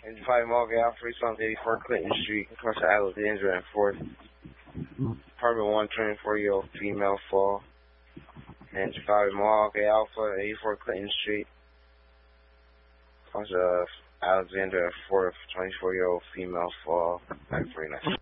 And Five Morgan Alpha, 84 Clinton Street, across the Alexandria and 4th. Apartment 124-year-old female fall. And 5 Morgan Alpha, 84 Clinton Street, across the Alexandria and 4th, 24-year-old female fall. 949.